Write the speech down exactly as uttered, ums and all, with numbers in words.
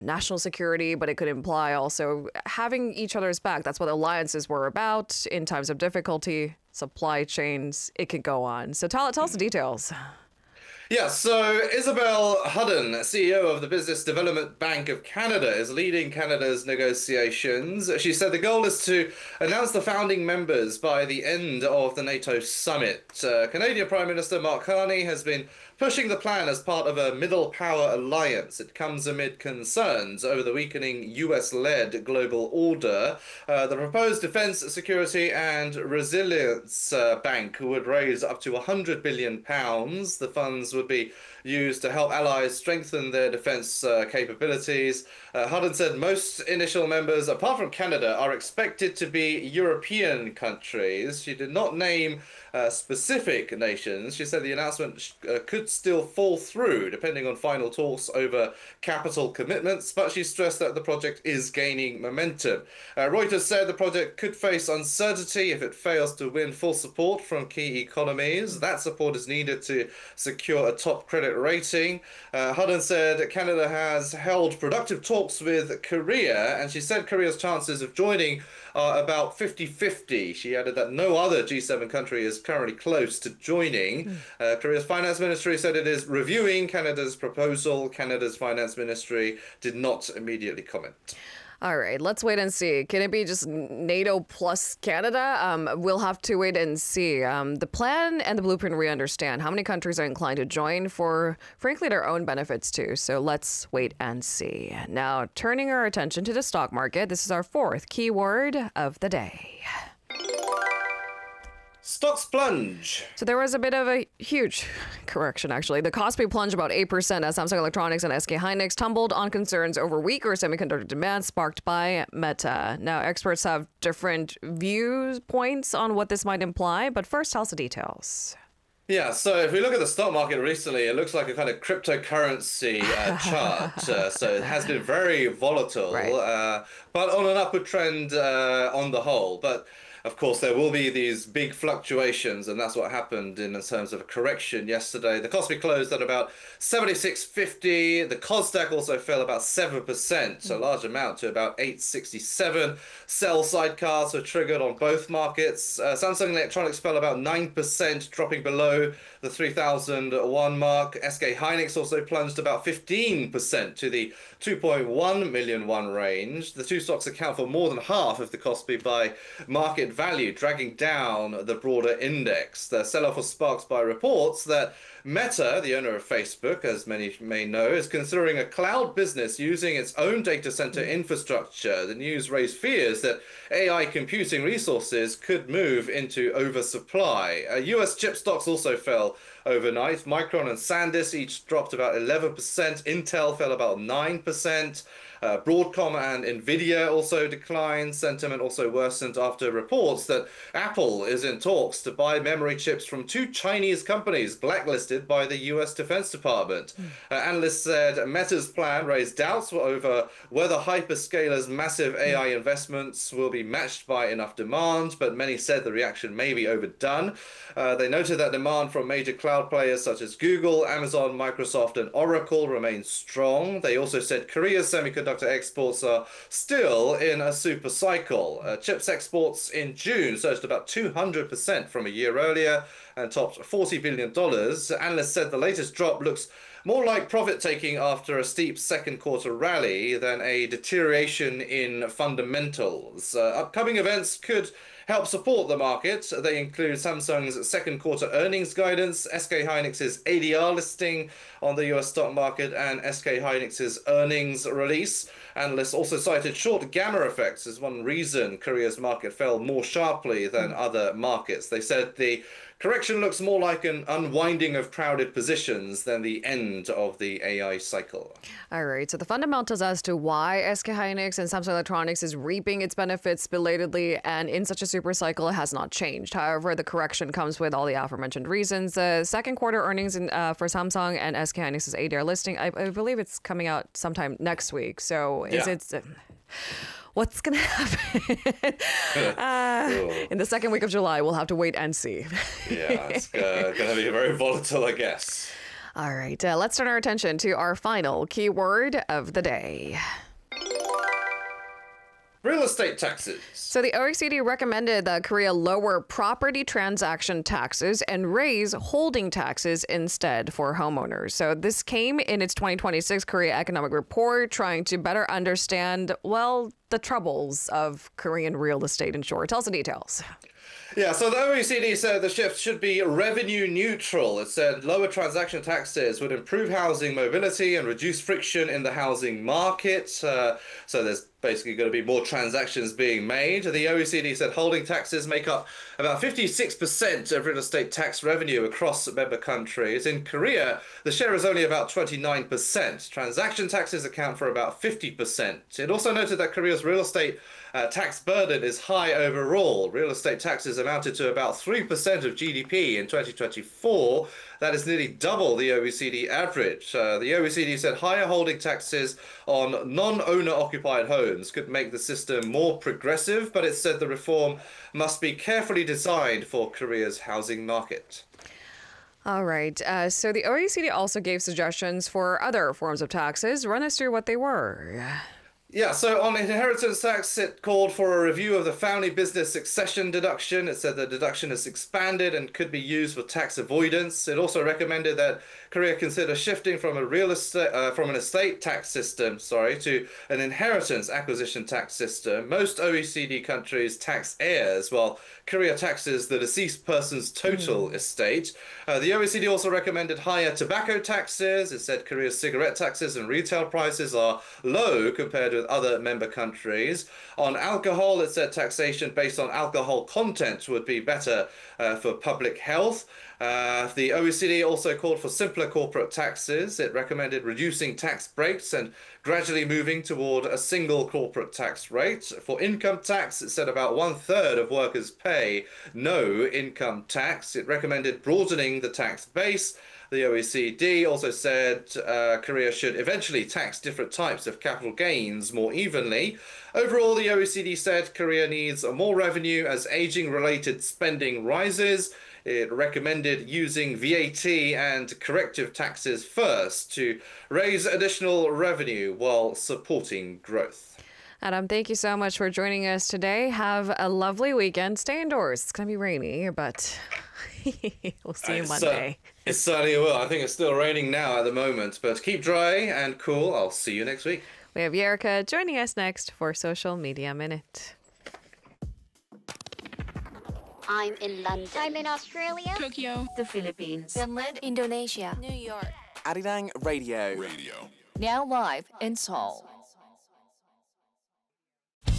national security, but it could imply also having each other's back. That's what alliances were about in times of difficulty, supply chains. It could go on. So tell, tell us the details. Yeah, so Isabel Hudden, C E O of the Business Development Bank of Canada, is leading Canada's negotiations. She said the goal is to announce the founding members by the end of the NATO summit. Uh, Canadian Prime Minister Mark Carney has been pushing the plan as part of a middle power alliance. It comes amid concerns over the weakening U S-led global order. Uh, the proposed Defence, Security and Resilience uh, Bank would raise up to one hundred billion pounds. The funds would be used to help allies strengthen their defence uh, capabilities. Uh, Hudden said most initial members, apart from Canada, are expected to be European countries. She did not name uh, specific nations. She said the announcement uh, could still fall through, depending on final talks over capital commitments, but she stressed that the project is gaining momentum. Uh, Reuters said the project could face uncertainty if it fails to win full support from key economies. That support is needed to secure a top credit rating. Uh, Hudden said Canada has held productive talks with Korea, and she said Korea's chances of joining are about fifty fifty. She added that no other G seven country is currently close to joining. Mm. Uh, Korea's finance ministry said it is reviewing Canada's proposal. Canada's finance ministry did not immediately comment. All right, let's wait and see. Can it be just NATO plus Canada? Um, we'll have to wait and see. Um, the plan and the blueprint we understand. How many countries are inclined to join for, frankly, their own benefits too? So let's wait and see. Now, turning our attention to the stock market, this is our fourth keyword of the day. Stocks plunge. So there was a bit of a huge correction, actually. The Kospi plunged about eight percent as Samsung Electronics and S K Hynix tumbled on concerns over weaker semiconductor demand sparked by Meta. Now, experts have different viewpoints on what this might imply, but first, tell us the details. Yeah, so if we look at the stock market recently, it looks like a kind of cryptocurrency uh, chart. Uh, so it has been very volatile, right. uh, but on an upward trend uh, on the whole. But of course, there will be these big fluctuations, and that's what happened in terms of a correction yesterday. The Kospi closed at about seventy-six fifty. The Kosdaq also fell about seven percent, so a large amount to about eight sixty-seven. Sell sidecars were triggered on both markets. Uh, Samsung Electronics fell about nine percent, dropping below the three thousand one mark. S K Hynix also plunged about fifteen percent to the two point one million won range. The two stocks account for more than half of the Kospi by market value, dragging down the broader index. The sell-off was sparked by reports that Meta, the owner of Facebook, as many may know, is considering a cloud business using its own data center infrastructure. The news raised fears that A I computing resources could move into oversupply. Uh, U S chip stocks also fell overnight. Micron and SanDisk each dropped about eleven percent. Intel fell about nine percent. Uh, Broadcom and Nvidia also declined. Sentiment also worsened after reports that Apple is in talks to buy memory chips from two Chinese companies blacklisted by the U S Defense Department. Mm. Uh, analysts said Meta's plan raised doubts over whether hyperscalers' massive A I investments will be matched by enough demand, but many said the reaction may be overdone. Uh, they noted that demand from major cloud players such as Google, Amazon, Microsoft, and Oracle remains strong. They also said Korea's semiconductor exports are still in a super cycle. Uh, chips exports in June surged about two hundred percent from a year earlier and topped forty billion dollars. Analysts said the latest drop looks more like profit-taking after a steep second quarter rally than a deterioration in fundamentals. Uh, upcoming events could help support the market. They include Samsung's second quarter earnings guidance, S K Hynix's A D R listing on the U S stock market, and S K Hynix's earnings release. Analysts also cited short gamma effects as one reason Korea's market fell more sharply than other markets. They said the correction looks more like an unwinding of crowded positions than the end of the A I cycle. All right, so the fundamentals as to why S K Hynix and Samsung Electronics is reaping its benefits belatedly and in such a super cycle has not changed. However, the correction comes with all the aforementioned reasons. The uh, second quarter earnings in, uh, for Samsung and S K Hynix's A D R listing, I, I believe it's coming out sometime next week. So is yeah. it... Uh, What's going to happen uh, in the second week of July? We'll have to wait and see. Yeah, it's uh, going to be very volatile, I guess. All right, uh, let's turn our attention to our final keyword of the day. Real estate taxes. So the O E C D recommended that Korea lower property transaction taxes and raise holding taxes instead for homeowners. So this came in its twenty twenty-six Korea Economic Report, trying to better understand, well, the troubles of Korean real estate in short. Tell us the details. Yeah, so the O E C D said the shift should be revenue neutral. It said lower transaction taxes would improve housing mobility and reduce friction in the housing market. Uh, so there's basically going to be more transactions being made. The O E C D said holding taxes make up about fifty-six percent of real estate tax revenue across member countries. In Korea, the share is only about twenty-nine percent. Transaction taxes account for about fifty percent. It also noted that Korea's real estate uh, tax burden is high overall. Real estate taxes amounted to about three percent of G D P in twenty twenty-four. That is nearly double the O E C D average. Uh, the O E C D said higher holding taxes on non-owner occupied homes could make the system more progressive, but it said the reform must be carefully designed for Korea's housing market. All right. Uh, so the O E C D also gave suggestions for other forms of taxes. Run us through what they were. Yeah, so on inheritance tax, it called for a review of the family business succession deduction. It said the deduction is expanded and could be used for tax avoidance. It also recommended that Korea consider shifting from a real estate uh, from an estate tax system, sorry, to an inheritance acquisition tax system. Most O E C D countries tax heirs, while Korea taxes the deceased person's total mm. estate. Uh, the O E C D also recommended higher tobacco taxes. It said Korea's cigarette taxes and retail prices are low compared with other member countries. On alcohol, it said taxation based on alcohol content would be better uh, for public health. Uh, the O E C D also called for simpler corporate taxes. It recommended reducing tax breaks and gradually moving toward a single corporate tax rate. For income tax, it said about one third of workers pay no income tax. It recommended broadening the tax base. The O E C D also said uh, Korea should eventually tax different types of capital gains more evenly. Overall, the O E C D said Korea needs more revenue as aging-related spending rises. It recommended using V A T and corrective taxes first to raise additional revenue while supporting growth. Adam, thank you so much for joining us today. Have a lovely weekend. Stay indoors. It's going to be rainy, but we'll see you Monday. Uh, it certainly will. I think it's still raining now at the moment, but keep dry and cool. I'll see you next week. We have Yerika joining us next for Social Media Minute. I'm in London. I'm in Australia. Tokyo. The Philippines. Finland. Indonesia. New York. Arirang Radio. Radio. Now live in Seoul.